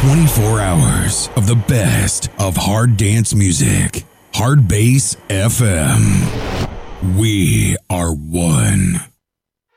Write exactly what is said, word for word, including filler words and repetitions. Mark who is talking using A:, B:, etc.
A: twenty-four hours of the best of hard dance music. Hard Bass F M. We are one.